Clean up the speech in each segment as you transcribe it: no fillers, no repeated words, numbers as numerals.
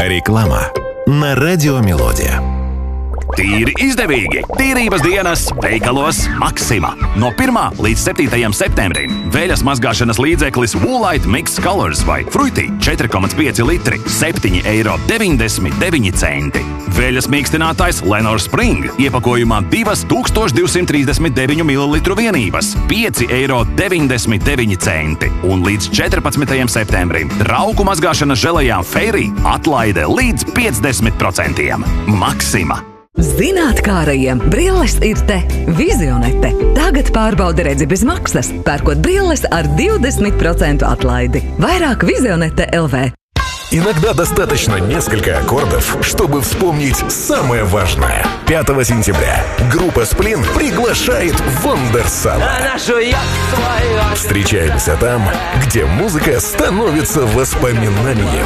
Reklama на Радио Мелодия. Tīri izdevīgi! Tīrības dienas veikalos Maxima. No 1. līdz 7. septembrim veļas mazgāšanas līdzeklis Woolite Mix Colors vai Fruity 4,5 litri – 7,99 €. Veļas mīkstinātājs Lenor Spring iepakojumā 2239 ml vienības – 5,99 €. Un līdz 14. septembrim trauku mazgāšanas želejām Fairy atlaide līdz 50%. Maxima! Zinātkārajiem brilles ir te. Vizionete. Tagad pārbauda redzi bez maksas, pērkot brilles ar 20% atlaidi. Vairāk Vizionete LV. Иногда достаточно несколько аккордов, чтобы вспомнить самое важное. 5 сентября группа «Сплин» приглашает Вондерсала. Встречаемся там, где музыка становится воспоминанием.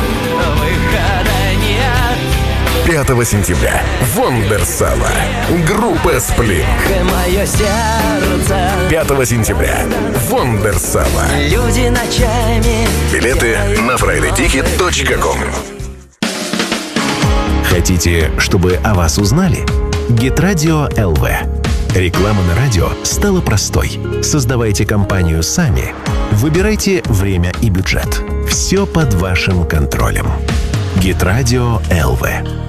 5 сентября. Вондерсала. Группа «Сплин». 5 сентября. Вондерсала. Люди ночами. Билеты на fridayticket.com. Хотите, чтобы о вас узнали? Гитрадио ЛВ. Реклама на радио стала простой. Создавайте компанию сами. Выбирайте время и бюджет. Все под вашим контролем. Гитрадио ЛВ.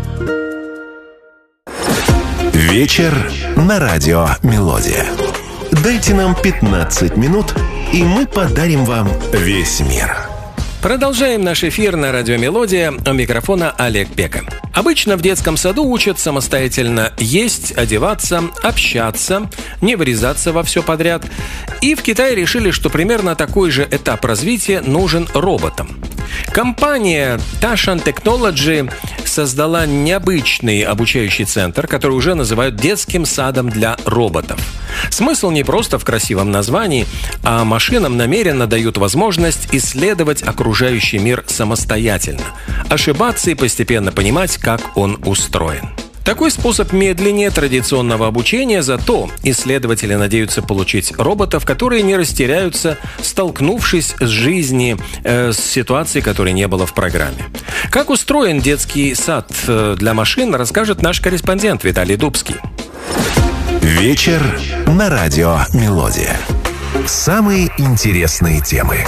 Вечер на Радио Мелодия. Дайте нам 15 минут, и мы подарим вам весь мир. Продолжаем наш эфир на Радио Мелодия. У микрофона Олег Пека. Обычно в детском саду учат самостоятельно есть, одеваться, общаться, не вырезаться во все подряд. И в Китае решили, что примерно такой же этап развития нужен роботам. Компания Taishan Technology создала необычный обучающий центр, который уже называют детским садом для роботов. Смысл не просто в красивом названии, а машинам намеренно дают возможность исследовать окружающий мир самостоятельно, ошибаться и постепенно понимать, как он устроен. Такой способ медленнее традиционного обучения, зато исследователи надеются получить роботов, которые не растеряются, столкнувшись с жизнью, с ситуацией, которой не было в программе. Как устроен детский сад для машин, расскажет наш корреспондент Виталий Дубский. Вечер на Радио Мелодия. Самые интересные темы.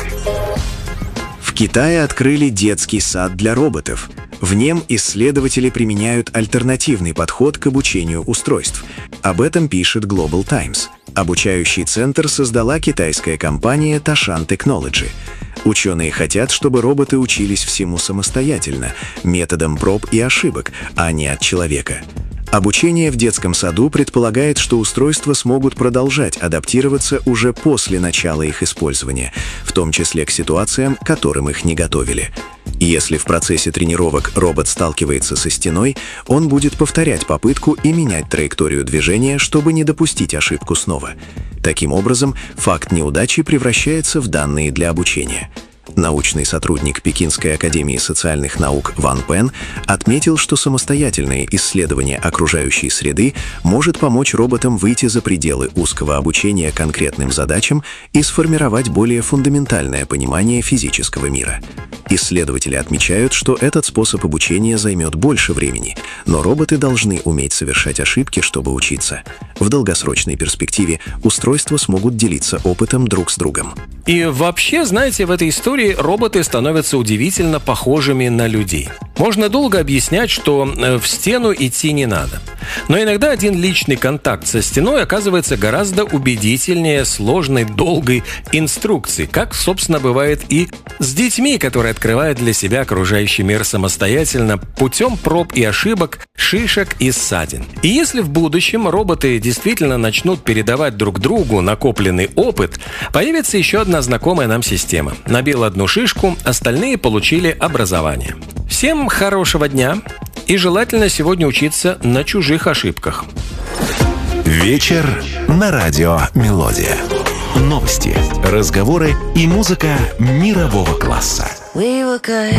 В Китае открыли детский сад для роботов. В нем исследователи применяют альтернативный подход к обучению устройств. Об этом пишет Global Times. Обучающий центр создала китайская компания Taishan Technology. Ученые хотят, чтобы роботы учились всему самостоятельно, методом проб и ошибок, а не от человека. Обучение в детском саду предполагает, что устройства смогут продолжать адаптироваться уже после начала их использования, в том числе к ситуациям, к которым их не готовили. Если в процессе тренировок робот сталкивается со стеной, он будет повторять попытку и менять траекторию движения, чтобы не допустить ошибку снова. Таким образом, факт неудачи превращается в данные для обучения. Научный сотрудник Пекинской академии социальных наук Ван Пен отметил, что самостоятельное исследование окружающей среды может помочь роботам выйти за пределы узкого обучения конкретным задачам и сформировать более фундаментальное понимание физического мира. Исследователи отмечают, что этот способ обучения займет больше времени, но роботы должны уметь совершать ошибки, чтобы учиться. В долгосрочной перспективе устройства смогут делиться опытом друг с другом. И вообще, знаете, в этой истории роботы становятся удивительно похожими на людей. Можно долго объяснять, что в стену идти не надо. Но иногда один личный контакт со стеной оказывается гораздо убедительнее сложной, долгой инструкции, как, собственно, бывает и с детьми, которые открывают для себя окружающий мир самостоятельно путем проб и ошибок, шишек и ссадин. И если в будущем роботы действительно начнут передавать друг другу накопленный опыт, появится еще одна знакомая нам система. Набил одну шишку, остальные получили образование. Всем хорошего дня и желательно сегодня учиться на чужих ошибках. Вечер на Радио Мелодия. Новости, разговоры и музыка мирового класса.